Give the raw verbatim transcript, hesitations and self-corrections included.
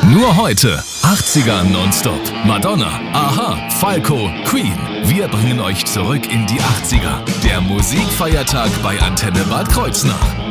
Nur heute achtziger Nonstop. Madonna, Aha, Falco, Queen. Wir bringen euch zurück in die achtziger. Der Musikfeiertag bei Antenne Bad Kreuznach.